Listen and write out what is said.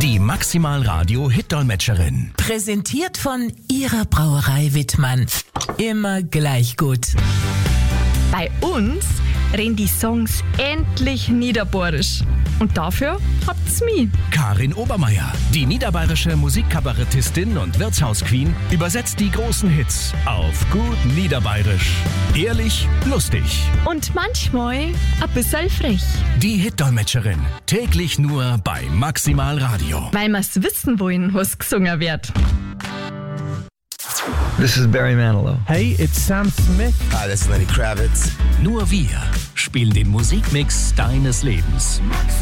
Die Maximal Radio Hit-Dolmetscherin. Präsentiert von Ihrer Brauerei Wittmann. Immer gleich gut. Bei uns reden die Songs endlich niederbayerisch. Und dafür habt's mich. Karin Obermeier, die niederbayerische Musikkabarettistin und Wirtshausqueen, übersetzt die großen Hits auf gut Niederbayerisch. Ehrlich, lustig. Und manchmal ein bisschen frech. Die Hit-Dolmetscherin. Täglich nur bei Maximal Radio. Weil wir's wissen wollen, was gesungen wird. This is Barry Manilow. Hey, it's Sam Smith. Hi, this is Lenny Kravitz. Nur wir spielen den Musikmix deines Lebens.